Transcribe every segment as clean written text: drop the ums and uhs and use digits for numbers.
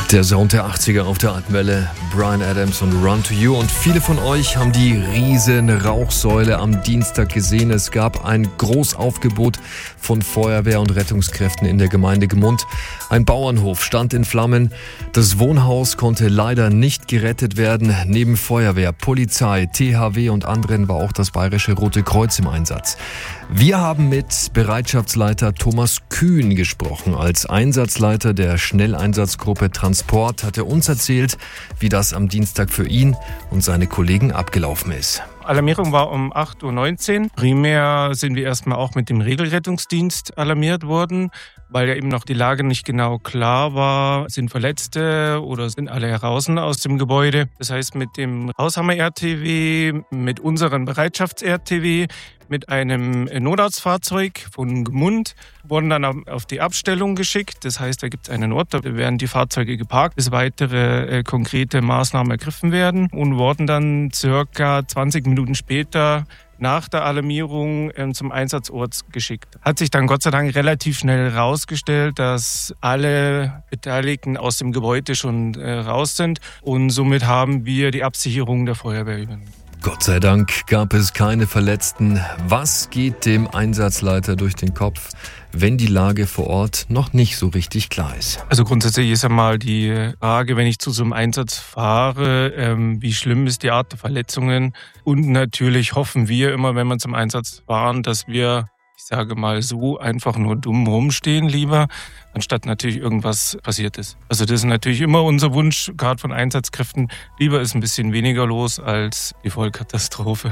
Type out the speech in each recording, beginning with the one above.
Der Sound der 80er auf der Alpenwelle, Bryan Adams und Run to You. Und viele von euch haben die riesen Rauchsäule am Dienstag gesehen. Es gab ein Großaufgebot von Feuerwehr und Rettungskräften in der Gemeinde Gmund. Ein Bauernhof stand in Flammen. Das Wohnhaus konnte leider nicht gerettet werden. Neben Feuerwehr, Polizei, THW und anderen war auch das Bayerische Rote Kreuz im Einsatz. Wir haben mit Bereitschaftsleiter Thomas Kühn gesprochen. Als Einsatzleiter der Schnelleinsatzgruppe Transport hat er uns erzählt, wie das am Dienstag für ihn und seine Kollegen abgelaufen ist. Alarmierung war um 8.19 Uhr. Primär sind wir erstmal auch mit dem Regelrettungsdienst alarmiert worden, weil ja eben noch die Lage nicht genau klar war. Sind Verletzte oder sind alle heraus aus dem Gebäude? Das heißt, mit dem Haushammer-RTW, mit unserem Bereitschafts-RTW, mit einem Notarztfahrzeug von Gmund wurden dann auf die Abstellung geschickt. Das heißt, da gibt es einen Ort, da werden die Fahrzeuge geparkt, bis weitere konkrete Maßnahmen ergriffen werden und wurden dann circa 20 Minuten später nach der Alarmierung zum Einsatzort geschickt. Hat sich dann Gott sei Dank relativ schnell herausgestellt, dass alle Beteiligten aus dem Gebäude schon raus sind und somit haben wir die Absicherung der Feuerwehr übernommen. Gott sei Dank gab es keine Verletzten. Was geht dem Einsatzleiter durch den Kopf, wenn die Lage vor Ort noch nicht so richtig klar ist? Also grundsätzlich ist einmal die Frage, wenn ich zu so einem Einsatz fahre, wie schlimm ist die Art der Verletzungen? Und natürlich hoffen wir immer, wenn wir zum Einsatz fahren, dass wir, ich sage mal so, einfach nur dumm rumstehen lieber, anstatt natürlich irgendwas passiert ist. Also das ist natürlich immer unser Wunsch, gerade von Einsatzkräften. Lieber ist ein bisschen weniger los als die Vollkatastrophe.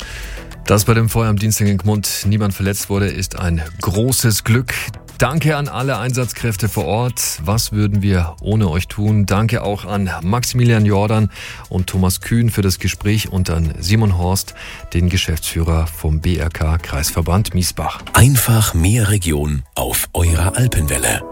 Dass bei dem Feuer am Dienstag in Gmund niemand verletzt wurde, ist ein großes Glück. Danke an alle Einsatzkräfte vor Ort. Was würden wir ohne euch tun? Danke auch an Maximilian Jordan und Thomas Kühn für das Gespräch und an Simon Horst, den Geschäftsführer vom BRK Kreisverband Miesbach. Einfach mehr Region auf eurer Alpenwelle.